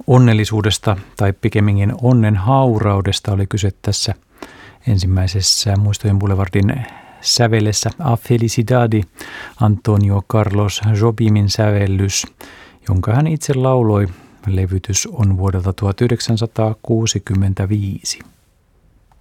onnellisuudesta tai pikemminkin onnen hauraudesta oli kyse tässä ensimmäisessä Muistojen Boulevardin sävelessä A Felicidade, Antonio Carlos Jobimin sävellys, jonka hän itse lauloi. Levytys on vuodelta 1965.